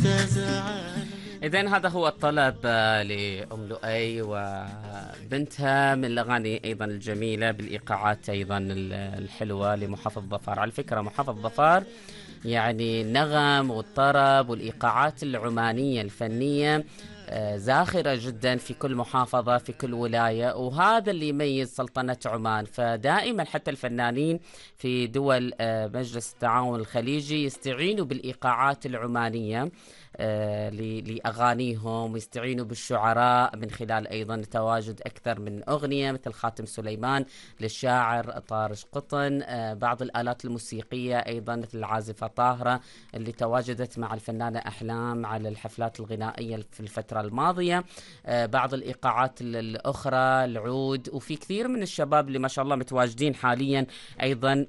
إذن هذا هو الطلب لأم لؤي وبنتها من الأغاني أيضا الجميلة بالإيقاعات أيضا الحلوة لمحافظ ظفار. على فكرة محافظ ظفار يعني النغم والطرب والإيقاعات العمانية الفنية زاخرة جدا في كل محافظة في كل ولاية، وهذا اللي يميز سلطنة عمان. فدائما حتى الفنانين في دول مجلس التعاون الخليجي يستعينوا بالإيقاعات العمانية لأغانيهم، ويستعينوا بالشعراء من خلال أيضا تواجد أكثر من أغنية مثل خاتم سليمان للشاعر طارش قطن، بعض الآلات الموسيقية أيضا مثل العازفة طاهرة اللي تواجدت مع الفنانة أحلام على الحفلات الغنائية في الفترة الماضية، بعض الإيقاعات الأخرى العود، وفي كثير من الشباب اللي ما شاء الله متواجدين حاليا أيضا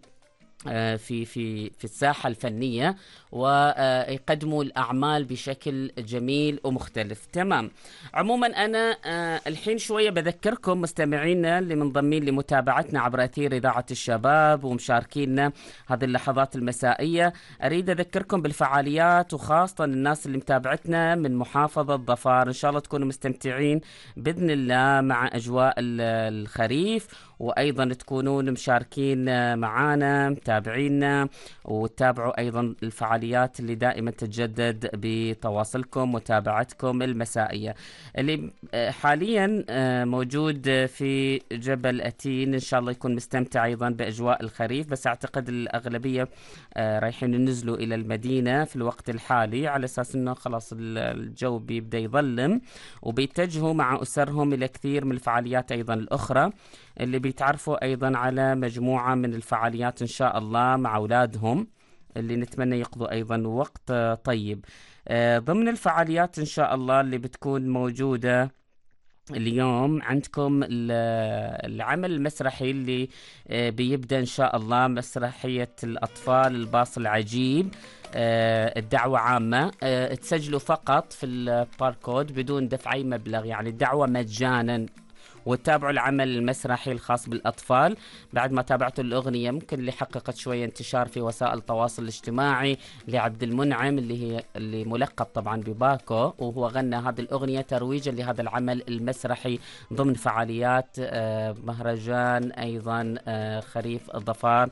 في الساحة الفنية، ويقدموا الأعمال بشكل جميل ومختلف. تمام. عموما أنا الحين شوية بذكركم مستمعينا اللي منضمين لمتابعتنا عبر أثير إذاعة الشباب ومشاركينا هذه اللحظات المسائية، أريد أذكركم بالفعاليات، وخاصة الناس اللي متابعتنا من محافظة ظفار. إن شاء الله تكونوا مستمتعين بإذن الله مع أجواء الخريف، وأيضا تكونون مشاركين معانا متابعينا، وتتابعوا أيضا الفعاليات اللي دائما تتجدد بتواصلكم متابعتكم المسائية. اللي حاليا موجود في جبل أتين إن شاء الله يكون مستمتع أيضا بأجواء الخريف، بس أعتقد الأغلبية رايحين ينزلوا إلى المدينة في الوقت الحالي على أساس أنه خلاص الجو بيبدأ يظلم، وبيتجهوا مع أسرهم إلى كثير من الفعاليات أيضا الأخرى اللي بيتعرفوا أيضا على مجموعة من الفعاليات إن شاء الله مع أولادهم اللي نتمنى يقضوا أيضا وقت طيب. ضمن الفعاليات إن شاء الله اللي بتكون موجودة اليوم عندكم العمل المسرحي اللي بيبدأ إن شاء الله، مسرحية الأطفال الباص العجيب. الدعوة عامة، تسجلوا فقط في الباركود بدون دفع أي مبلغ، يعني الدعوة مجانا، وتابعوا العمل المسرحي الخاص بالأطفال. بعد ما تابعتوا الأغنية ممكن اللي حققت شوية انتشار في وسائل التواصل الاجتماعي لعبد المنعم اللي ملقب طبعا بباكو، وهو غنى هذه الأغنية ترويجا لهذا العمل المسرحي ضمن فعاليات مهرجان أيضا خريف ظفار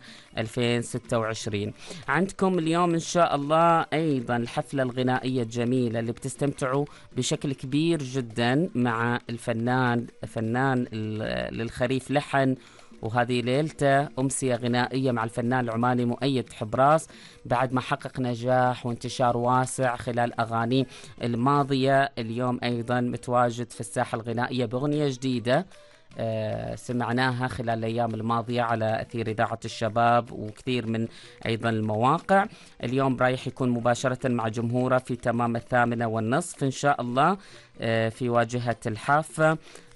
2026. عندكم اليوم إن شاء الله أيضا الحفلة الغنائية الجميلة اللي بتستمتعوا بشكل كبير جدا مع فنان للخريف لحن، وهذه ليلته أمسية غنائية مع الفنان العماني مؤيد حبراس بعد ما حقق نجاح وانتشار واسع خلال أغانيه الماضية. اليوم أيضا متواجد في الساحة الغنائية بأغنية جديدة سمعناها خلال الأيام الماضية على أثير إذاعة الشباب وكثير من أيضا المواقع. اليوم رايح يكون مباشرة مع جمهوره في تمام 8:30 إن شاء الله في واجهة الحافة،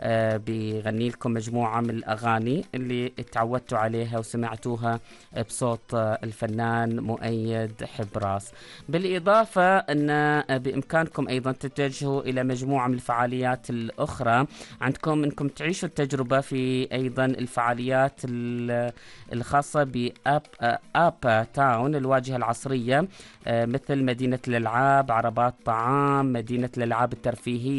بيغني لكم مجموعة من الأغاني اللي تعودتوا عليها وسمعتوها بصوت الفنان مؤيد حبراس. بالإضافة أن بإمكانكم أيضا تتجهوا إلى مجموعة من الفعاليات الأخرى. عندكم أنكم تعيشوا التجربة في أيضا الفعاليات الخاصة بأبا تاون، الواجهة العصرية، مثل مدينة الألعاب، عربات طعام، مدينة الألعاب الترفيهية،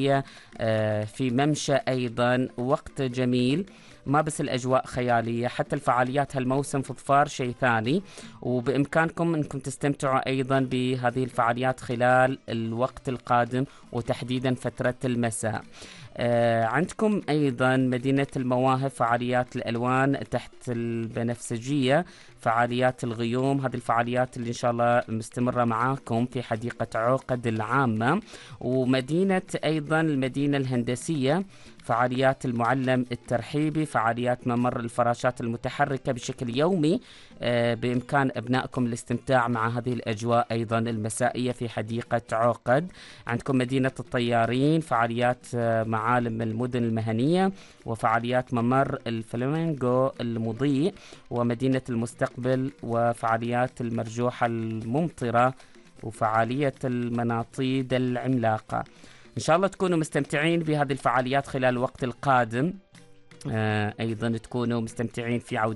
في ممشى أيضا. وقت جميل، ما بس الأجواء خيالية، حتى الفعاليات هالموسم في ظفار شيء ثاني، وبإمكانكم أنكم تستمتعوا أيضا بهذه الفعاليات خلال الوقت القادم وتحديدا فترة المساء. عندكم أيضا مدينة المواهب، فعاليات الألوان تحت البنفسجية، فعاليات الغيوم، هذه الفعاليات اللي إن شاء الله مستمرة معاكم في حديقة عقد العامة. ومدينة أيضا المدينة الهندسية، فعاليات المعلم الترحيبي، فعاليات ممر الفراشات المتحركة بشكل يومي. بإمكان أبنائكم الاستمتاع مع هذه الأجواء أيضا المسائية في حديقة عقد. عندكم مدينة الطيارين، فعاليات معالم المدن المهنية، وفعاليات ممر الفلامينغو المضيء، ومدينة المستقبل، وفعاليات المرجوحة الممطرة، وفعالية المناطيد العملاقة. إن شاء الله تكونوا مستمتعين بهذه الفعاليات خلال الوقت القادم، أيضا تكونوا مستمتعين في عودة